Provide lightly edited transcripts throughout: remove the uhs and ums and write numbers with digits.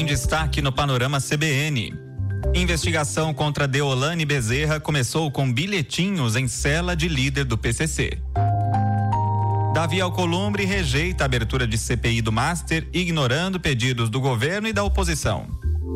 Em destaque no Panorama CBN. Investigação contra Deolane Bezerra começou com bilhetinhos em cela de líder do PCC. Davi Alcolumbre rejeita a abertura de CPI do Master, ignorando pedidos do governo e da oposição.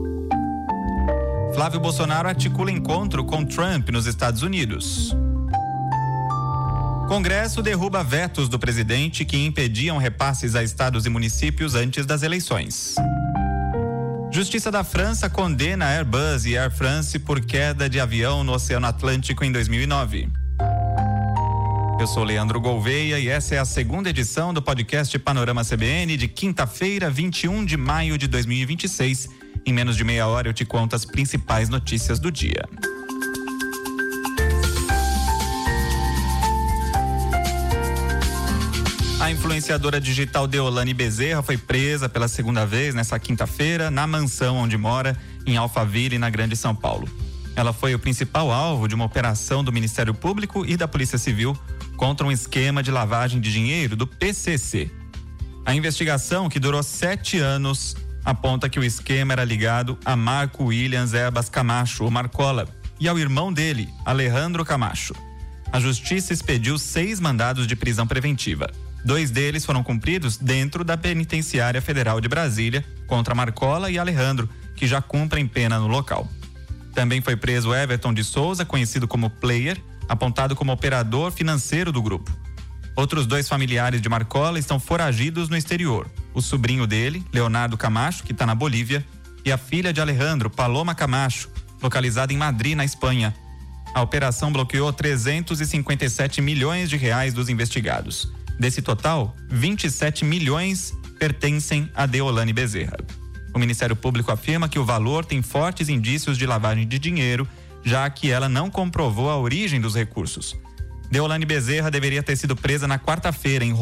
Flávio Bolsonaro articula encontro com Trump nos Estados Unidos. Congresso derruba vetos do presidente que impediam repasses a estados e municípios antes das eleições. Justiça da França condena a Airbus e Air France por queda de avião no Oceano Atlântico em 2009. Eu sou Leandro Gouveia e essa é a segunda edição do podcast Panorama CBN de quinta-feira, 21 de maio de 2026. Em menos de meia hora eu te conto as principais notícias do dia. A influenciadora digital Deolane Bezerra foi presa pela segunda vez nessa quinta-feira na mansão onde mora, em Alphaville, na Grande São Paulo. Ela foi o principal alvo de uma operação do Ministério Público e da Polícia Civil contra um esquema de lavagem de dinheiro do PCC. A investigação, que durou 7 anos, aponta que o esquema era ligado a Marco Williams Erbas Camacho, o Marcola, e ao irmão dele, Alejandro Camacho. A Justiça expediu 6 mandados de prisão preventiva. 2 deles foram cumpridos dentro da Penitenciária Federal de Brasília contra Marcola e Alejandro, que já cumprem pena no local. Também foi preso Everton de Souza, conhecido como Player, apontado como operador financeiro do grupo. Outros 2 familiares de Marcola estão foragidos no exterior. O sobrinho dele, Leonardo Camacho, que está na Bolívia, e a filha de Alejandro, Paloma Camacho, localizada em Madrid, na Espanha. A operação bloqueou 357 milhões de reais dos investigados. Desse total, 27 milhões pertencem a Deolane Bezerra. O Ministério Público afirma que o valor tem fortes indícios de lavagem de dinheiro, já que ela não comprovou a origem dos recursos. Deolane Bezerra deveria ter sido presa na quarta-feira em